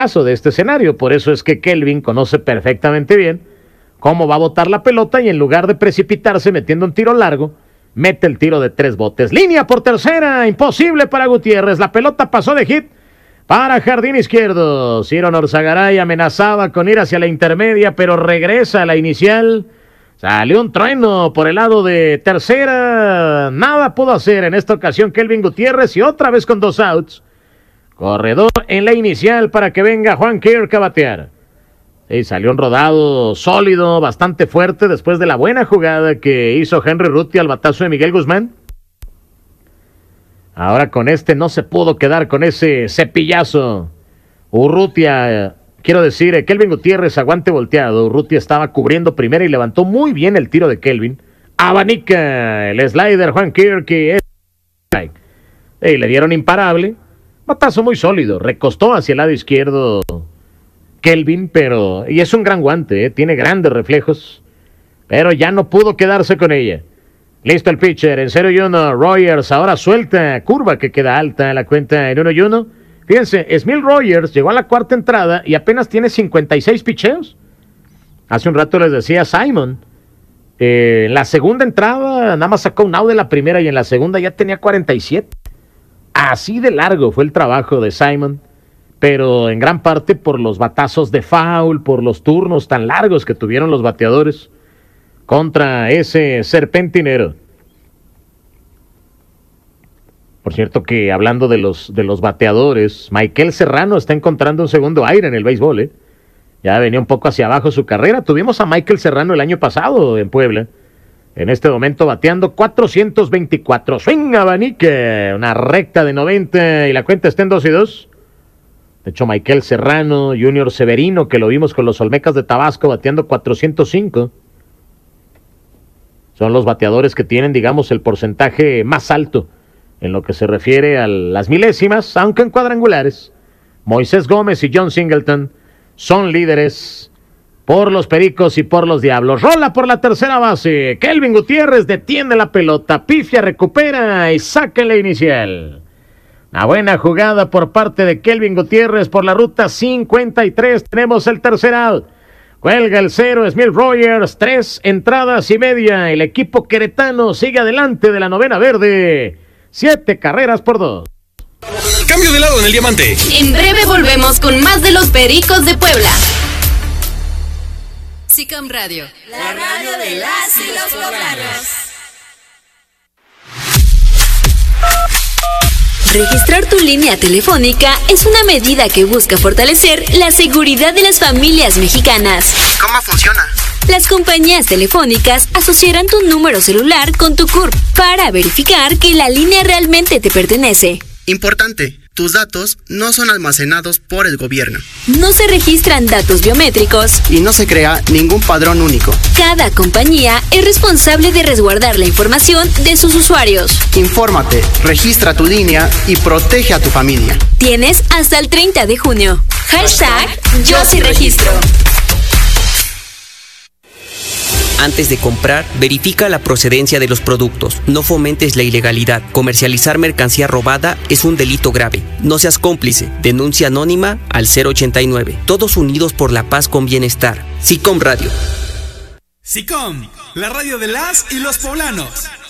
de este escenario. Por eso es que Kelvin conoce perfectamente bien cómo va a botar la pelota y en lugar de precipitarse metiendo un tiro largo, mete el tiro de 3 botes. Línea por tercera, imposible para Gutiérrez. La pelota pasó de hit para jardín izquierdo. Ciro Norzagaray amenazaba con ir hacia la intermedia, pero regresa a la inicial. Salió un trueno por el lado de tercera. Nada pudo hacer en esta ocasión Kelvin Gutiérrez y otra vez con 2 outs. Corredor en la inicial para que venga Juan Kirk a batear. Sí, salió un rodado sólido, bastante fuerte después de la buena jugada que hizo Henry Urrutia al batazo de Miguel Guzmán. Ahora con este no se pudo quedar con ese cepillazo. Urrutia, quiero decir, Kelvin Gutiérrez aguante volteado. Urrutia estaba cubriendo primera y levantó muy bien el tiro de Kelvin. Abanica el slider Juan Kirk y le dieron imparable. Batazo muy sólido, recostó hacia el lado izquierdo Kelvin, pero... y es un gran guante, tiene grandes reflejos, pero ya no pudo quedarse con ella. Listo el pitcher, en 0-1, Rogers ahora suelta, curva que queda alta en la cuenta en 1-1. Fíjense, Smil Rogers llegó a la cuarta entrada y apenas tiene 56 picheos. Hace un rato les decía Simon, en la segunda entrada nada más sacó un out de la primera y en la segunda ya tenía 47. Así de largo fue el trabajo de Simon, pero en gran parte por los batazos de foul, por los turnos tan largos que tuvieron los bateadores contra ese serpentinero. Por cierto que hablando de los bateadores, Maikel Serrano está encontrando un segundo aire en el béisbol, Ya venía un poco hacia abajo su carrera. Tuvimos a Maikel Serrano el año pasado en Puebla. En este momento bateando 424. Swing abanique. Una recta de 90 y la cuenta está en 2-2. De hecho, Maikel Serrano, Junior Severino, que lo vimos con los Olmecas de Tabasco bateando 405. Son los bateadores que tienen, digamos, el porcentaje más alto en lo que se refiere a las milésimas, aunque en cuadrangulares. Moisés Gómez y John Singleton son líderes por los Pericos y por los Diablos. Rola por la tercera base. Kelvin Gutiérrez detiene la pelota. Pifia recupera y saca en la inicial. Una buena jugada por parte de Kelvin Gutiérrez por la ruta 53. Tenemos el tercer out. Cuelga el 0, Smil Rogers, 3 entradas y media. El equipo queretano sigue adelante de la novena verde. 7 carreras por 2. Cambio de lado en el diamante. En breve volvemos con más de los Pericos de Puebla. SICAM Radio, la radio de las y los poblanos. Registrar tu línea telefónica es una medida que busca fortalecer la seguridad de las familias mexicanas. ¿Cómo funciona? Las compañías telefónicas asociarán tu número celular con tu CURP para verificar que la línea realmente te pertenece. Importante, tus datos no son almacenados por el gobierno. No se registran datos biométricos. Y no se crea ningún padrón único. Cada compañía es responsable de resguardar la información de sus usuarios. Infórmate, registra tu línea y protege a tu familia. Tienes hasta el 30 de junio. #Yo sí registro. Antes de comprar, verifica la procedencia de los productos. No fomentes la ilegalidad. Comercializar mercancía robada es un delito grave. No seas cómplice. Denuncia anónima al 089. Todos unidos por la paz con bienestar. SICOM Radio. SICOM, la radio de las y los poblanos.